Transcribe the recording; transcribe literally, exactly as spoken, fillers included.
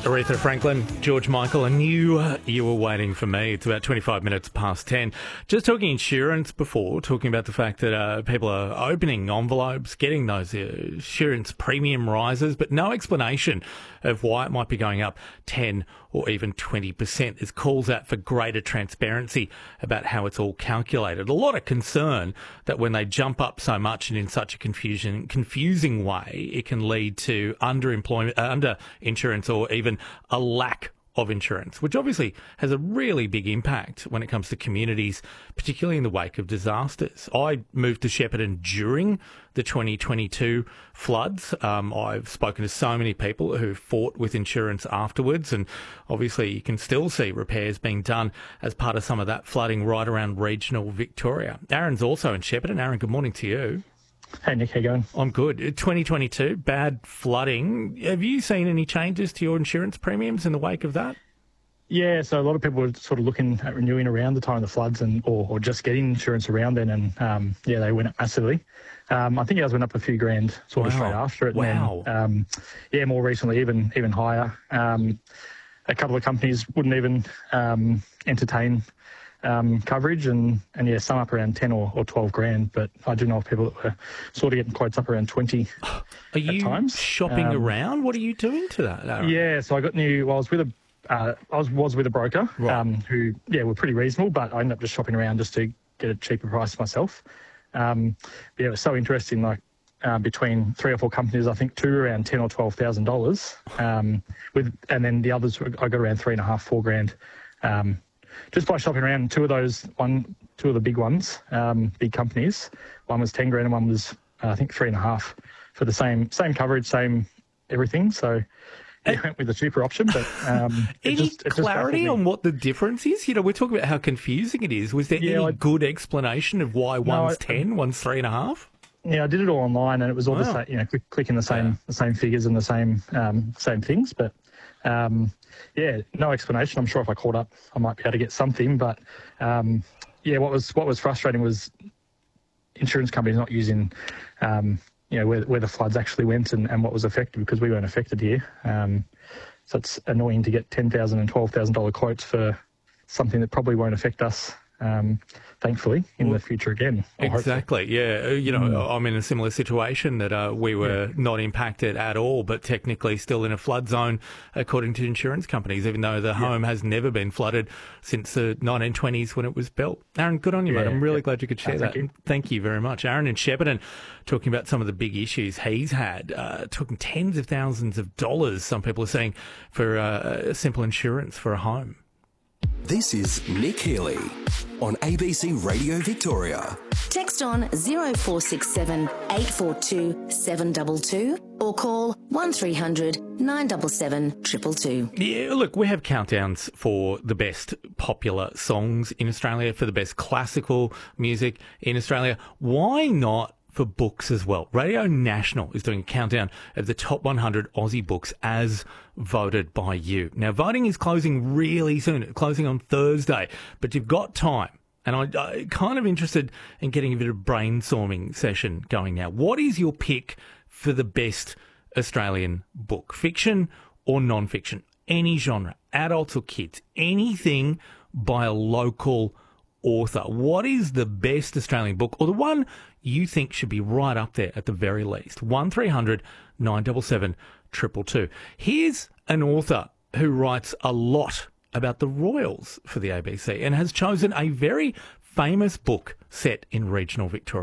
Aretha Franklin, George Michael, and you, uh, you were waiting for me. It's about twenty-five minutes past ten. Just talking insurance before, talking about the fact that uh, people are opening envelopes, getting those uh, insurance premium rises, but no explanation of why it might be going up ten or even twenty percent. There's calls out for greater transparency about how it's all calculated. A lot of concern that when they jump up so much and in such a confusion, confusing way, it can lead to underemployment, uh, under insurance, or even a lack of insurance, which obviously has a really big impact when it comes to communities, particularly in the wake of disasters. I moved to Shepparton during the twenty twenty-two floods. Um, I've spoken to so many people who fought with insurance afterwards, and obviously you can still see repairs being done as part of some of that flooding right around regional Victoria. Aaron's also in Shepparton. Aaron, good morning to you. Hey, Nick, how you going? I'm good. twenty twenty-two, bad flooding. Have you seen any changes to your insurance premiums in the wake of that? Yeah, so a lot of people were sort of looking at renewing around the time of the floods and or, or just getting insurance around then, and um, yeah, they went up massively. Um, I think ours went up a few grand sort of Wow. straight after it. Wow. And then, um, yeah, more recently, even even higher. Um, a couple of companies wouldn't even um, entertain Um, coverage, and, and yeah, some up around ten or, or twelve grand, but I do know of people that were sort of getting quotes up around twenty. Are at you times. shopping Um, around? What are you doing to that, Aaron? Yeah, so I got new. Well, I was with a, uh, I was was with a broker, Right. um, who yeah were pretty reasonable, but I ended up just shopping around just to get a cheaper price myself. Um, yeah, it was so interesting. Like uh, between three or four companies, I think two around ten or twelve thousand dollars. Um, with and then the others, I got around three and a half, four grand. Um, Just by shopping around, two of those, one, two of the big ones, um, big companies. One was ten grand, and one was uh, I think three and a half for the same same coverage, same everything. So yeah, went with the cheaper option. But um, it Any just, it just clarity baffled me. on what the difference is? You know, we're talking about how confusing it is. Was there Yeah, any I- good explanation of why one's I- ten, one's three and a half? Yeah, I did it all online, and it was all the Wow. same. You know, click, clicking the same Yeah. the same figures and the same um, same things. But um, yeah, no explanation. I'm sure if I called up, I might be able to get something. But um, yeah, what was what was frustrating was insurance companies not using, um, you know, where where the floods actually went and, and what was affected, because we weren't affected here. Um, so it's annoying to get ten thousand and twelve thousand dollar quotes for something that probably won't affect us. Um, thankfully, in the future again. or hopefully. Exactly, yeah. Uh, You know, I'm in a similar situation that uh, we were not impacted at all, but technically still in a flood zone, according to insurance companies, even though the home has never been flooded since the nineteen twenties when it was built. Aaron, good on you, mate. Yeah, I'm really yeah. glad you could share Uh, that. thank you. Thank you very much. Aaron in Shepparton talking about some of the big issues he's had, uh, talking tens of thousands of dollars, some people are saying, for uh, simple insurance for a home. This is Nick Healy on A B C Radio Victoria. Text on zero four six seven, eight four two, seven two two or call one three hundred, nine seven seven, two two two. Yeah, look, we have countdowns for the best popular songs in Australia, for the best classical music in Australia. Why not for books as well? Radio National is doing a countdown of the top one hundred Aussie books as voted by you. Now, voting is closing really soon, closing on Thursday, but you've got time. And I'm uh, kind of interested in getting a bit of brainstorming session going now. What is your pick for the best Australian book? Fiction or non-fiction? Any genre, adults or kids, anything by a local author. What is the best Australian book, or the one you think should be right up there at the very least? one three hundred, nine seven seven, two two two. Here's an author who writes a lot about the royals for the A B C and has chosen a very famous book set in regional Victoria.